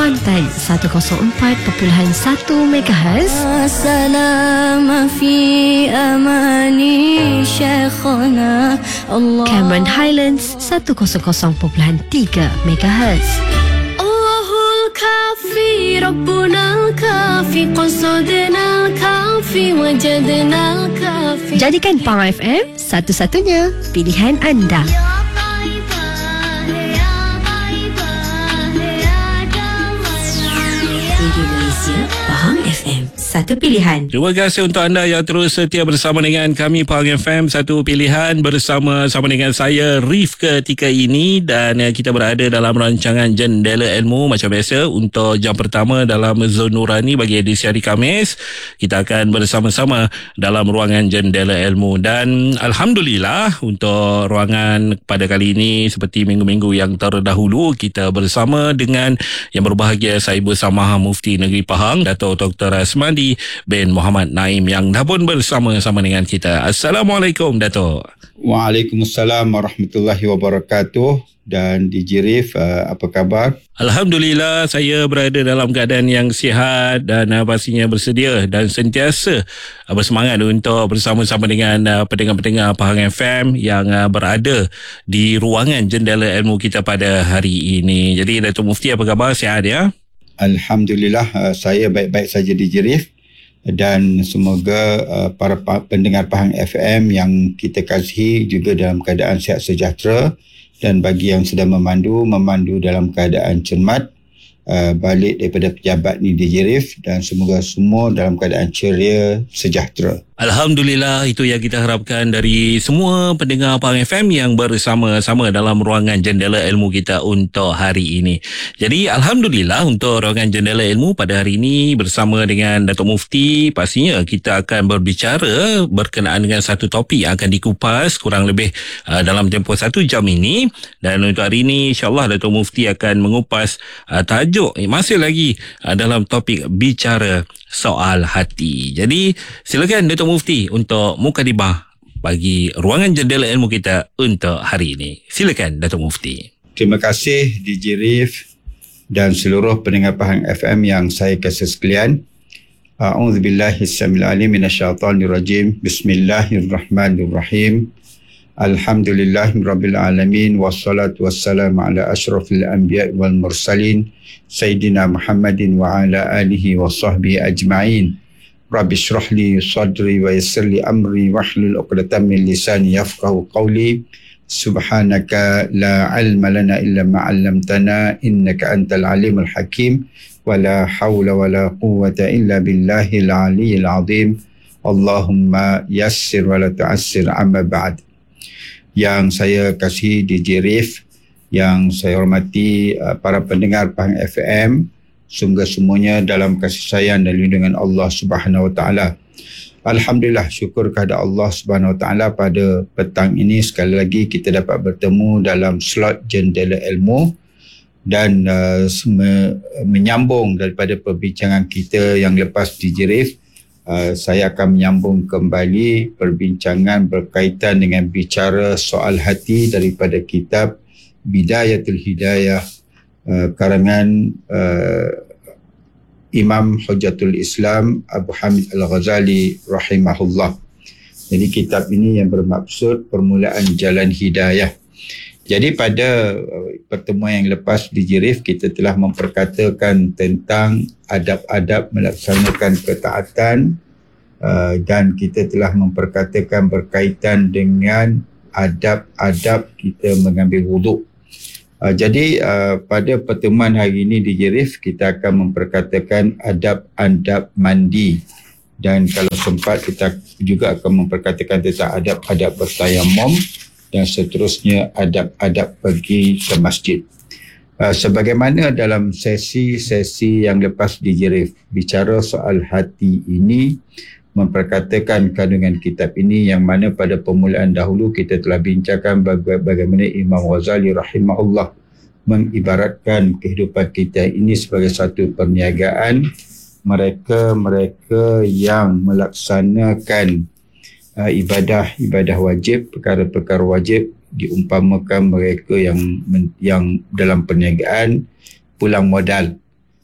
Pantai 104.1 MHz. Salam fi amani syekhana Allah. Cameron Highlands 100.3 MHz. Allahul kafi Rabbunal kafi qasadnal kafi wajadnal kafi. Jadikan Pang FM satu-satunya pilihan anda. Indonesia Pahang FM, satu pilihan. Terima kasih untuk anda yang terus setia bersama dengan kami Pahang FM, satu pilihan, bersama-sama dengan saya Rif ketika ini. Dan kita berada dalam rancangan Jendela Ilmu macam biasa. Untuk jam pertama dalam Zon Nurani bagi edisi hari Khamis, kita akan bersama-sama dalam ruangan Jendela Ilmu. Dan Alhamdulillah untuk ruangan pada kali ini, seperti minggu-minggu yang terdahulu, kita bersama dengan yang berbahagia Sahibul Samaha Mufti Negeri Pahang, Dato' Dr. Asmadi bin Muhammad Naim, yang dah pun bersama-sama dengan kita. Assalamualaikum Dato'. Waalaikumsalam warahmatullahi wabarakatuh. Dan DJ Rif, apa khabar? Alhamdulillah, saya berada dalam keadaan yang sihat dan pastinya bersedia dan sentiasa bersemangat untuk bersama-sama dengan pendengar-pendengar Pahang FM yang berada di ruangan Jendela Ilmu kita pada hari ini. Jadi Dato' Mufti, apa khabar? Sihat ya? Alhamdulillah, saya baik-baik saja DJ Rif. Dan semoga para pendengar Pahang FM yang kita kasihi juga dalam keadaan sihat sejahtera. Dan bagi yang sedang memandu dalam keadaan cermat balik daripada pejabat ni DJ Rif, dan semoga semua dalam keadaan ceria sejahtera. Alhamdulillah, itu yang kita harapkan dari semua pendengar Pahang FM yang bersama-sama dalam ruangan Jendela Ilmu kita untuk hari ini. Jadi Alhamdulillah untuk ruangan Jendela Ilmu pada hari ini bersama dengan Dato' Mufti, pastinya kita akan berbicara berkenaan dengan satu topik yang akan dikupas kurang lebih dalam tempoh 1 jam ini. Dan untuk hari ini insyaAllah Dato' Mufti akan mengupas tajuk masih lagi dalam topik bicara soal hati. Jadi silakan Dato' Mufti untuk mukadimah bagi ruangan Jendela Ilmu kita untuk hari ini. Silakan Dato' Mufti. Terima kasih DJ Rif dan seluruh pendengar Pahang FM yang saya kasih sekalian. A'udzubillahi alim minasyaitanirrajim. Bismillahirrahmanirrahim. Alhamdulillahirabbil alamin, wassalatu wassalamu ala asyrafil anbiya wal mursalin sayyidina Muhammadin wa ala alihi wa sahbihi ajma'in. Rabbi shrah li sadri wa yassir li amri wahlul 'uqdatam min lisani yafqahu qawli. Subhanaka la ilma lana illa ma 'allamtana innaka antal alimul hakim. Wa la hawla wa la quwwata illa billahil aliyyil azim. Allahumma yassir wa la tu'assir, amma ba'd. Yang saya kasihi DJ Rif, yang saya hormati para pendengar Pahang FM, semoga semuanya dalam kasih sayang dan lindungan Allah Subhanahu Wa Taala. Alhamdulillah, syukur kepada Allah Subhanahu Wa Taala pada petang ini sekali lagi kita dapat bertemu dalam slot Jendela Ilmu dan menyambung daripada perbincangan kita yang lepas DJ Rif. Saya akan menyambung kembali perbincangan berkaitan dengan bicara soal hati daripada kitab Bidayatul Hidayah karangan Imam Hujjatul Islam Abu Hamid Al-Ghazali rahimahullah. Jadi kitab ini yang bermaksud permulaan jalan hidayah. Jadi pada pertemuan yang lepas di Jirif, kita telah memperkatakan tentang adab-adab melaksanakan ketaatan dan kita telah memperkatakan berkaitan dengan adab-adab kita mengambil wuduk. Jadi pada pertemuan hari ini di Jirif, kita akan memperkatakan adab-adab mandi. Dan kalau sempat kita juga akan memperkatakan tentang adab-adab bertayamum dan seterusnya adab-adab pergi ke masjid. Sebagaimana dalam sesi-sesi yang lepas di Jirif, bicara soal hati ini, memperkatakan kandungan kitab ini yang mana pada permulaan dahulu kita telah bincangkan bagaimana Imam Ghazali rahimahullah mengibaratkan kehidupan kita ini sebagai satu perniagaan. Mereka yang melaksanakan ibadah wajib, perkara-perkara wajib, diumpamakan mereka yang dalam perniagaan pulang modal.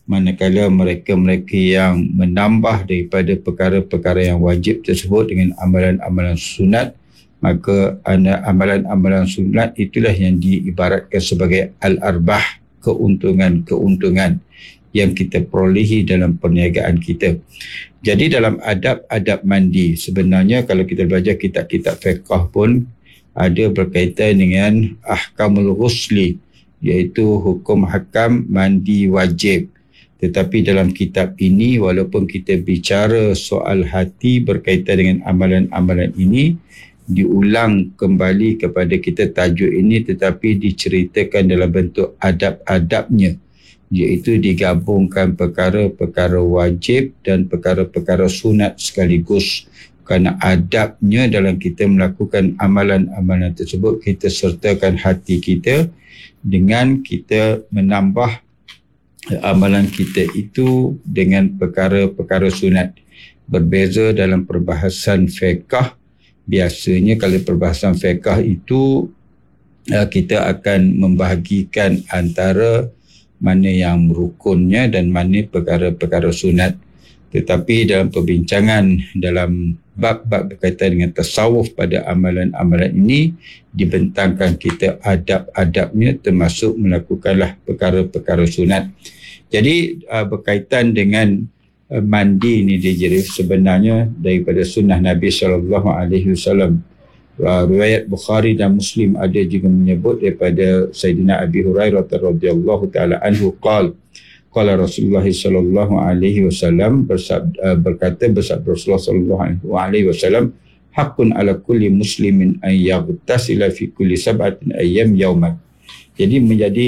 manakala mereka-mereka yang menambah daripada perkara-perkara yang wajib tersebut dengan amalan-amalan sunat, maka amalan-amalan sunat itulah yang diibaratkan sebagai al-arbah, keuntungan-keuntungan yang kita perolehi dalam perniagaan kita. Jadi dalam adab-adab mandi, sebenarnya kalau kita belajar kitab-kitab fiqh pun ada berkaitan dengan ahkamul ghusli, iaitu hukum hakam mandi wajib. Tetapi dalam kitab ini, walaupun kita bicara soal hati berkaitan dengan amalan-amalan ini, diulang kembali kepada kita tajuk ini, tetapi diceritakan dalam bentuk adab-adabnya, iaitu digabungkan perkara-perkara wajib dan perkara-perkara sunat sekaligus. Kerana adabnya dalam kita melakukan amalan-amalan tersebut, kita sertakan hati kita dengan kita menambah amalan kita itu dengan perkara-perkara sunat. Berbeza dalam perbahasan fiqh. Biasanya kalau perbahasan fiqh itu kita akan membahagikan antara mana yang rukunnya dan mana perkara-perkara sunat. Tetapi dalam perbincangan dalam bab-bab berkaitan dengan tasawuf pada amalan-amalan ini, dibentangkan kita adab-adabnya termasuk melakukanlah perkara-perkara sunat. Jadi berkaitan dengan mandi ni dia sebenarnya daripada sunnah Nabi SAW. Riwayat Bukhari dan Muslim ada juga menyebut daripada Sayyidina Abi Hurairah radhiyallahu taala anhu qala Rasulullah sallallahu alaihi wasallam berkata Rasulullah sallallahu alaihi wasallam, haqqun ala kulli muslimin an yaghtasila fi kulli sab'atin ayyam yawman. Jadi menjadi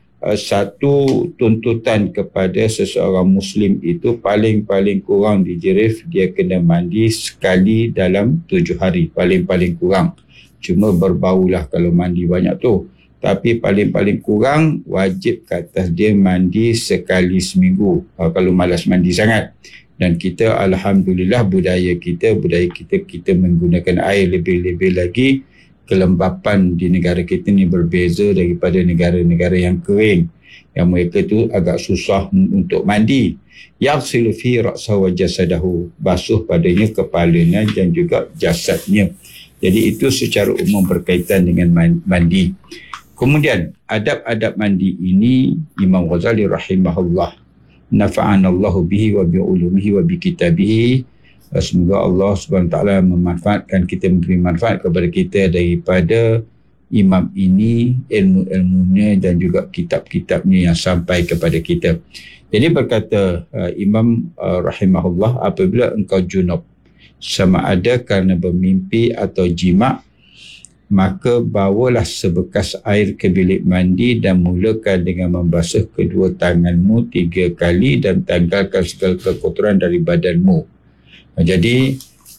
satu tuntutan kepada seseorang muslim itu paling-paling kurang dijerif dia kena mandi sekali dalam 7 hari, paling-paling kurang. Cuma berbaulah kalau mandi banyak tu, tapi paling-paling kurang wajib ke atas dia mandi sekali seminggu kalau malas mandi sangat. Dan kita alhamdulillah budaya kita menggunakan air lebih-lebih lagi. Kelembapan di negara kita ni berbeza daripada negara-negara yang kering, yang mereka tu agak susah untuk mandi. Yaghsilu fi ra'sahu wa jasadahu, basuh padanya kepalanya dan juga jasadnya. Jadi itu secara umum berkaitan dengan mandi. Kemudian adab-adab mandi ini Imam Ghazali rahimahullah, nafa'anallahu bihi wa bi ulumihi wa bi kitabihi. Semoga Allah SWT memanfaatkan kita, memberi manfaat kepada kita daripada imam ini, ilmu-ilmunya dan juga kitab-kitabnya yang sampai kepada kita. Jadi berkata Imam rahimahullah, apabila engkau junub, sama ada kerana bermimpi atau jima', maka bawalah sebekas air ke bilik mandi dan mulakan dengan membasuh kedua tanganmu 3 kali dan tanggalkan segala kekotoran dari badanmu. Jadi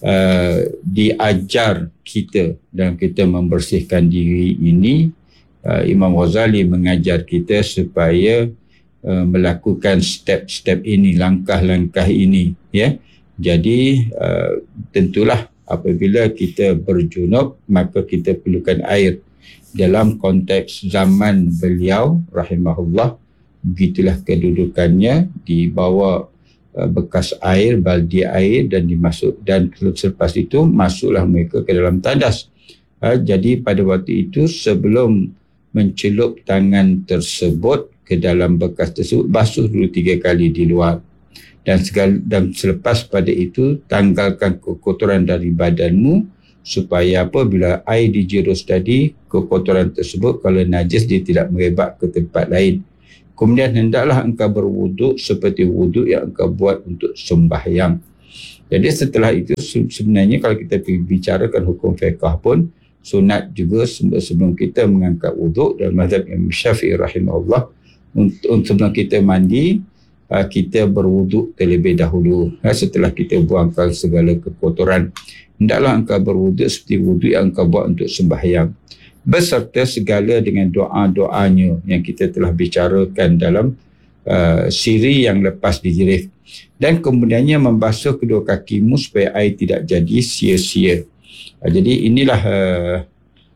diajar kita dalam kita membersihkan diri ini, Imam Ghazali mengajar kita supaya melakukan step-step ini, langkah-langkah ini, ya. Jadi tentulah apabila kita berjunub maka kita perlukan air. Dalam konteks zaman beliau rahimahullah, begitulah kedudukannya, dibawa bekas air, baldi air dan dimasuk, dan selepas itu masuklah mereka ke dalam tandas. Jadi pada waktu itu sebelum mencelup tangan tersebut ke dalam bekas tersebut, basuh dulu 3 kali di luar, dan selepas pada itu tanggalkan kekotoran dari badanmu, supaya apabila air dijerus tadi, kekotoran tersebut kalau najis dia tidak merebak ke tempat lain. Kemudian hendaklah engkau berwuduk seperti wuduk yang engkau buat untuk sembahyang. Jadi setelah itu sebenarnya kalau kita bicarakan hukum fiqh pun, sunat juga sebelum kita mengangkat wuduk dalam mazhab Imam Syafi'i rahimahullah, untuk sebelum kita mandi, kita berwuduk terlebih dahulu. Setelah kita buangkan segala kekotoran, hendaklah engkau berwuduk seperti wuduk yang engkau buat untuk sembahyang, beserta segala dengan doa-doanya yang kita telah bicarakan dalam siri yang lepas dijerif. Dan kemudiannya membasuh kedua kakimu supaya air tidak jadi sia-sia. Jadi inilah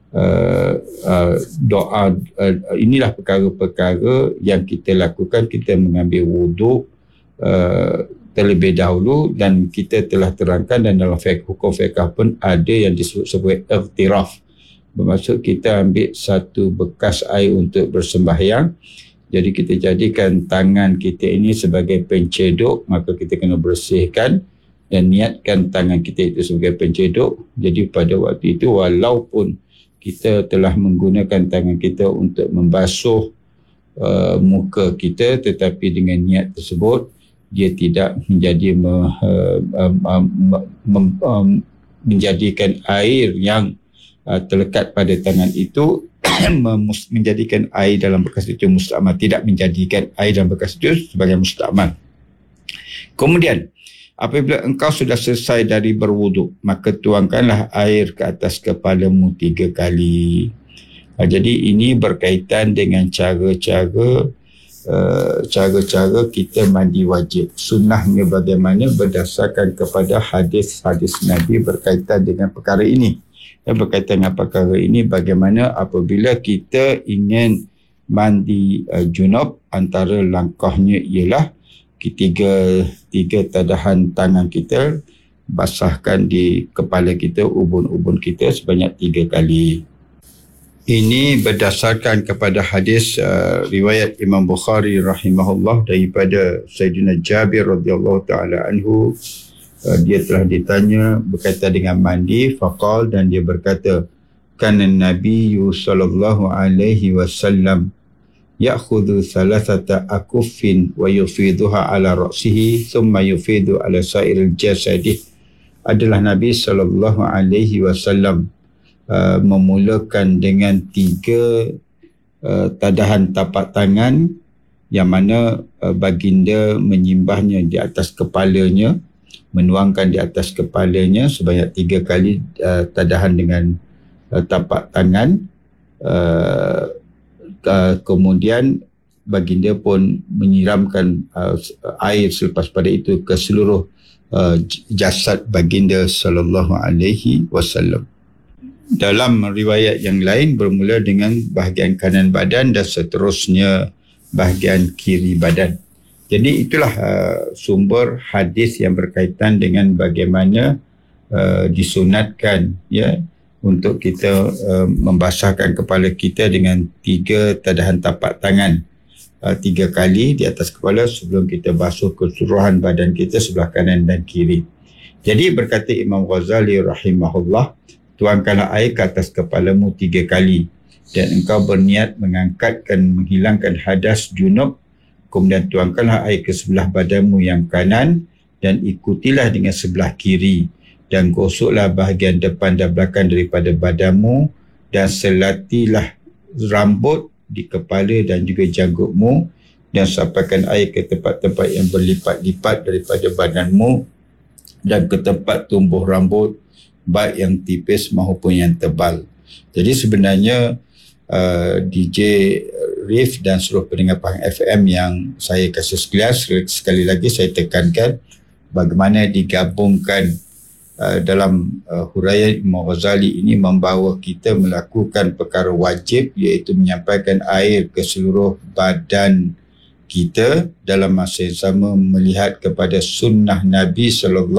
doa, inilah perkara-perkara yang kita lakukan. Kita mengambil wuduk terlebih dahulu, dan kita telah terangkan, dan dalam hukum fiqh pun ada yang disebut sebagai ightiraf, bermaksud kita ambil satu bekas air untuk bersembahyang. Jadi kita jadikan tangan kita ini sebagai pencedok, maka kita kena bersihkan dan niatkan tangan kita itu sebagai pencedok. Jadi pada waktu itu, walaupun kita telah menggunakan tangan kita untuk membasuh muka kita, tetapi dengan niat tersebut dia tidak menjadi menjadikan air yang terlekat pada tangan itu menjadikan air dalam bekas itu mustakmal, tidak menjadikan air dalam bekas itu sebagai mustakmal. Kemudian apabila engkau sudah selesai dari berwuduk, maka tuangkanlah air ke atas kepalamu 3 kali. Jadi ini berkaitan dengan cara-cara kita mandi wajib. Sunnahnya bagaimana berdasarkan kepada hadis-hadis Nabi berkaitan dengan perkara ini. Dan berkaitan dengan perkara ini, bagaimana apabila kita ingin mandi junub, antara langkahnya ialah tiga tadahan tangan kita basahkan di kepala kita, ubun-ubun kita sebanyak 3 kali. Ini berdasarkan kepada hadis riwayat Imam Bukhari rahimahullah daripada Sayyidina Jabir radhiyallahu taala anhu. Dia telah ditanya berkaitan dengan mandi, faqal, dan dia berkata, kana Nabi sallallahu alaihi wasallam ya'khudhu thalathata akuffin wa yufiduha ala ra'sihi thumma yufidu ala sa'iril jasadi. Adalah Nabi sallallahu alaihi wasallam memulakan dengan 3 tadahan tapak tangan, yang mana baginda menyimbahnya di atas kepalanya, menuangkan di atas kepalanya sebanyak 3 kali tadahan dengan tapak tangan. Kemudian baginda pun menyiramkan air selepas pada itu ke seluruh jasad baginda sallallahu alaihi wasallam. Dalam riwayat yang lain bermula dengan bahagian kanan badan dan seterusnya bahagian kiri badan. Jadi itulah sumber hadis yang berkaitan dengan bagaimana disunatkan untuk kita membasahkan kepala kita dengan 3 tadahan tapak tangan 3 kali di atas kepala sebelum kita basuh keseluruhan badan kita sebelah kanan dan kiri. Jadi berkata Imam Ghazali rahimahullah, tuangkanlah air ke atas kepalamu 3 kali dan engkau berniat menghilangkan hadas junub. Kemudian tuangkanlah air ke sebelah badanmu yang kanan dan ikutilah dengan sebelah kiri, dan gosoklah bahagian depan dan belakang daripada badanmu, dan selatilah rambut di kepala dan juga janggutmu, dan sampaikan air ke tempat-tempat yang berlipat-lipat daripada badanmu dan ke tempat tumbuh rambut, baik yang tipis maupun yang tebal. Jadi sebenarnya DJ Rif dan seluruh pendengar Pahang FM yang saya kasih sekali lagi saya tekankan bagaimana digabungkan dalam huraian Imam Ghazali ini membawa kita melakukan perkara wajib, iaitu menyampaikan air ke seluruh badan kita, dalam masa yang sama melihat kepada sunnah Nabi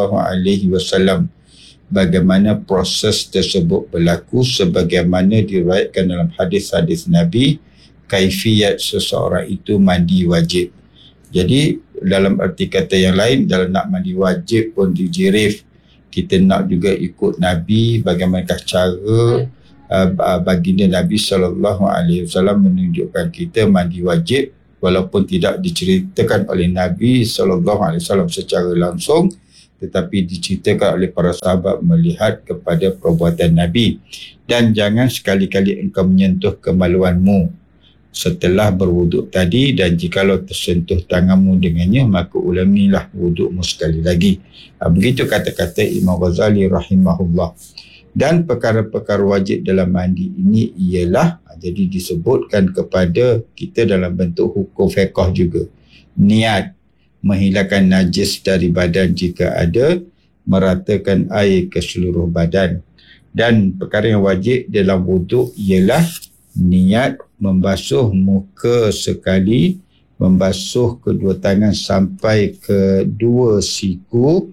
SAW, bagaimana proses tersebut berlaku sebagaimana diriwayatkan dalam hadis-hadis Nabi, kaifiyat seseorang itu mandi wajib. Jadi dalam arti kata yang lain, dalam nak mandi wajib pun dijirif, kita nak juga ikut Nabi, bagaimanakah cara baginda Nabi SAW menunjukkan kita mandi wajib, walaupun tidak diceritakan oleh Nabi SAW secara langsung, tetapi diceritakan oleh para sahabat melihat kepada perbuatan Nabi. Dan jangan sekali-kali engkau menyentuh kemaluanmu setelah berwuduk tadi, dan jikalau tersentuh tanganmu dengannya, maka ulangilah wudukmu sekali lagi. Begitu kata-kata Imam Ghazali rahimahullah. Dan perkara-perkara wajib dalam mandi ini ialah, jadi disebutkan kepada kita dalam bentuk hukum fiqh juga. Niat, menghilangkan najis dari badan jika ada, meratakan air ke seluruh badan. Dan perkara yang wajib dalam wuduk ialah niat membasuh muka sekali, membasuh kedua tangan sampai ke dua siku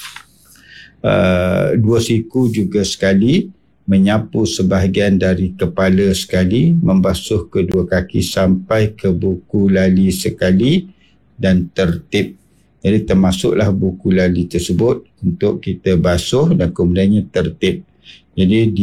juga sekali, menyapu sebahagian dari kepala sekali, membasuh kedua kaki sampai ke buku lali sekali, dan tertib. Jadi termasuklah buku lali tersebut untuk kita basuh dan kemudiannya tertib. Jadi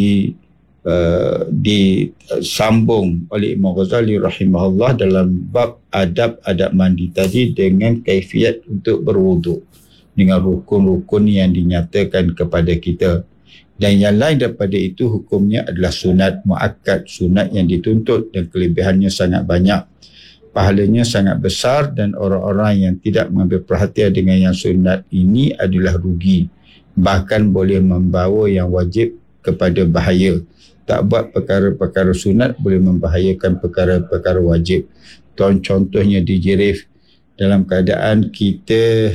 disambung oleh Imam Ghazali rahimahullah dalam bab adab-adab mandi tadi dengan kaifiat untuk berwuduk dengan rukun-rukun yang dinyatakan kepada kita. Dan yang lain daripada itu hukumnya adalah sunat muakkad, sunat yang dituntut dan kelebihannya sangat banyak. Pahalanya sangat besar dan orang-orang yang tidak mengambil perhatian dengan yang sunat ini adalah rugi. Bahkan boleh membawa yang wajib kepada bahaya. Tak buat perkara-perkara sunat boleh membahayakan perkara-perkara wajib. Contohnya dijerif dalam keadaan kita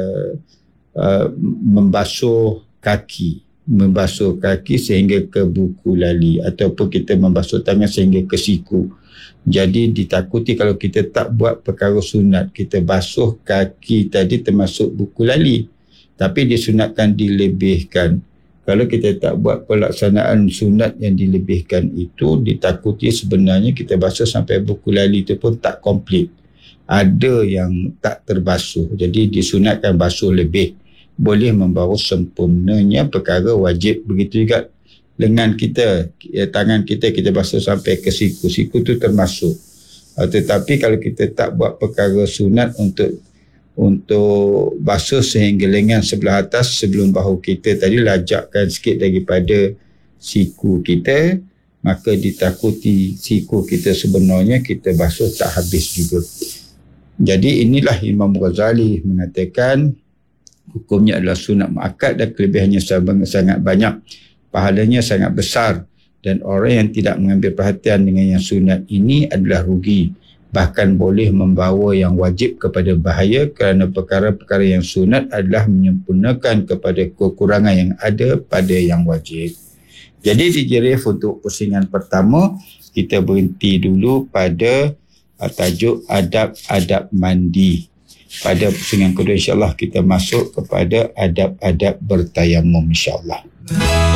membasuh kaki sehingga ke buku lali, ataupun kita membasuh tangan sehingga ke siku. Jadi ditakuti kalau kita tak buat perkara sunat, kita basuh kaki tadi termasuk buku lali, tapi disunatkan dilebihkan. Kalau kita tak buat pelaksanaan sunat yang dilebihkan itu, ditakuti sebenarnya kita basuh sampai buku lali itu pun tak komplit. Ada yang tak terbasuh. Jadi disunatkan basuh lebih. Boleh membawa sempurnanya perkara wajib. Begitu juga lengan kita, tangan kita basuh sampai ke siku. Siku tu termasuk. Tetapi kalau kita tak buat perkara sunat untuk basuh sehingga lengan sebelah atas sebelum bahu kita tadi, lajakkan sikit daripada siku kita, maka ditakuti siku kita sebenarnya kita basuh tak habis juga. Jadi inilah Imam Ghazali mengatakan hukumnya adalah sunat muakkad dan kelebihannya sangat banyak, pahalanya sangat besar, dan orang yang tidak mengambil perhatian dengan yang sunat ini adalah rugi. Bahkan boleh membawa yang wajib kepada bahaya, kerana perkara-perkara yang sunat adalah menyempurnakan kepada kekurangan yang ada pada yang wajib. Jadi dijerif untuk pusingan pertama, kita berhenti dulu pada tajuk adab-adab mandi. Pada pusingan kedua insyaAllah kita masuk kepada adab-adab bertayamum insyaAllah.